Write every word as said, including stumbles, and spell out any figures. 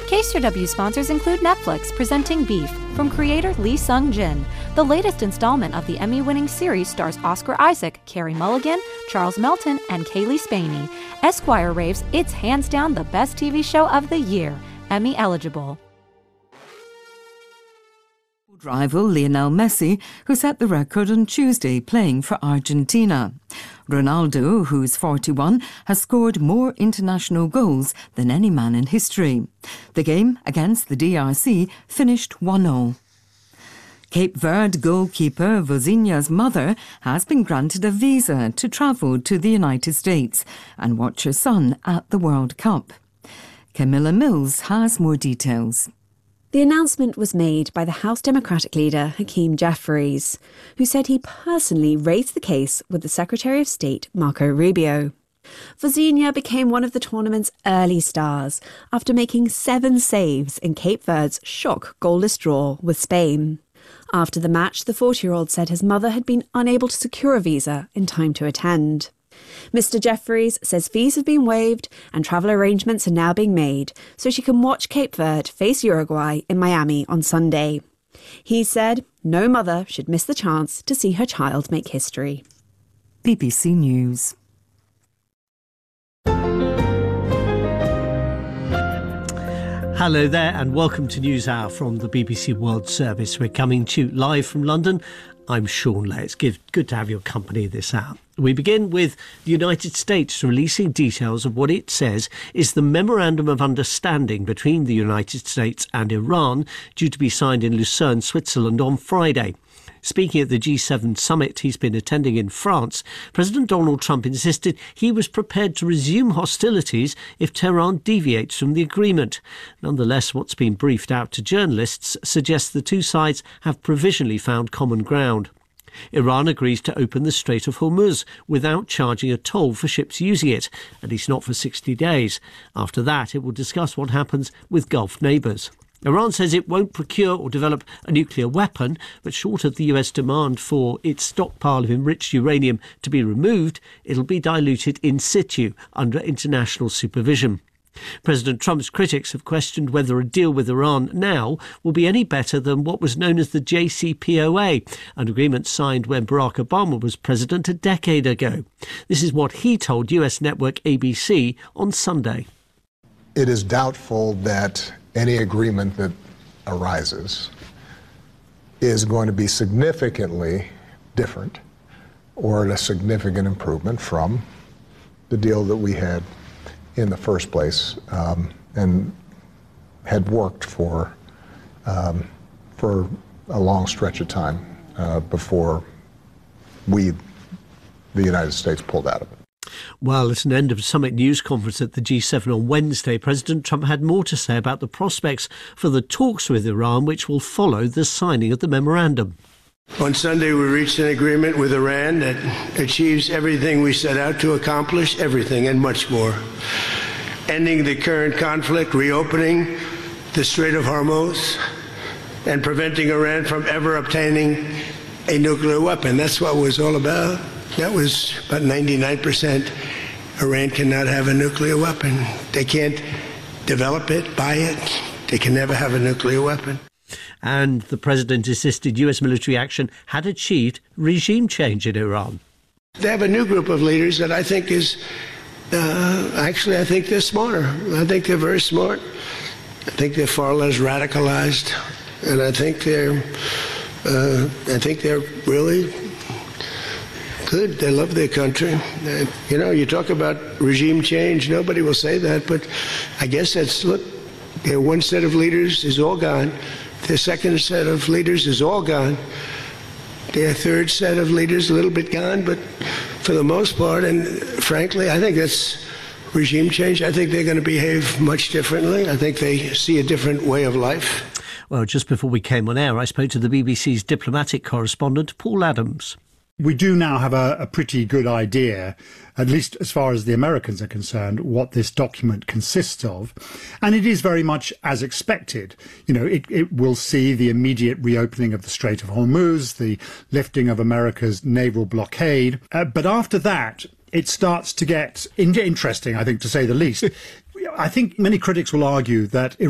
K C R W sponsors include Netflix presenting Beef from creator Lee Sung-jin. The latest installment of the Emmy-winning series stars Oscar Isaac, Carey Mulligan, Charles Melton, and Kaylee Spaney. Esquire raves it's hands down the best T V show of the year, Emmy eligible. Rival Lionel Messi, who set the record on Tuesday playing for Argentina. Ronaldo, who's forty-one, has scored more international goals than any man in history. The game against the D R C finished one all. Cape Verde goalkeeper Vozinha's mother has been granted a visa to travel to the United States and watch her son at the World Cup. Camilla Mills has more details. The announcement was made by the House Democratic leader Hakeem Jeffries, who said he personally raised the case with the Secretary of State Marco Rubio. Vozinha became one of the tournament's early stars after making seven saves in Cape Verde's shock goalless draw with Spain. After the match, the forty-year-old said his mother had been unable to secure a visa in time to attend. Mister Jeffries says fees have been waived and travel arrangements are now being made so she can watch Cape Verde face Uruguay in Miami on Sunday. He said no mother should miss the chance to see her child make history. B B C News. Hello there and welcome to News Hour from the B B C World Service. We're coming to you live from London. I'm Sean Lay. It's good, good to have your company this hour. We begin with the United States releasing details of what it says is the Memorandum of Understanding between the United States and Iran, due to be signed in Lucerne, Switzerland on Friday. Speaking at the G seven summit he's been attending in France, President Donald Trump insisted he was prepared to resume hostilities if Tehran deviates from the agreement. Nonetheless, what's been briefed out to journalists suggests the two sides have provisionally found common ground. Iran agrees to open the Strait of Hormuz without charging a toll for ships using it, at least not for sixty days. After that, it will discuss what happens with Gulf neighbours. Iran says it won't procure or develop a nuclear weapon, but short of the U S demand for its stockpile of enriched uranium to be removed, it'll be diluted in situ under international supervision. President Trump's critics have questioned whether a deal with Iran now will be any better than what was known as the J C P O A, an agreement signed when Barack Obama was president a decade ago. This is what he told U S network A B C on Sunday. It is doubtful that any agreement that arises is going to be significantly different or a significant improvement from the deal that we had in the first place um, and had worked for um, for a long stretch of time uh, before we, the United States, pulled out of it. Well, at an end of summit news conference at the G seven on Wednesday, President Trump had more to say about the prospects for the talks with Iran, which will follow the signing of the memorandum. On Sunday, we reached an agreement with Iran that achieves everything we set out to accomplish, everything and much more. Ending the current conflict, reopening the Strait of Hormuz, and preventing Iran from ever obtaining a nuclear weapon. That's what it was all about. That was about ninety-nine percent. Iran cannot have a nuclear weapon. They can't develop it, buy it. They can never have a nuclear weapon. And the president insisted U S military action had achieved regime change in Iran. They have a new group of leaders that I think is, uh, actually, I think they're smarter. I think they're very smart. I think they're far less radicalized. And I think they're, uh, I think they're really good. They love their country. Uh, you know, you talk about regime change, nobody will say that, but I guess that's, look, their one set of leaders is all gone. Their second set of leaders is all gone. Their third set of leaders a little bit gone, but for the most part, and frankly, I think that's regime change. I think they're going to behave much differently. I think they see a different way of life. Well, just before we came on air, I spoke to the B B C's diplomatic correspondent, Paul Adams. We do now have a, a pretty good idea, at least as far as the Americans are concerned, what this document consists of. And it is very much as expected. You know, it, it will see the immediate reopening of the Strait of Hormuz, the lifting of America's naval blockade. Uh, but after that, it starts to get in- interesting, I think, to say the least. I think many critics will argue that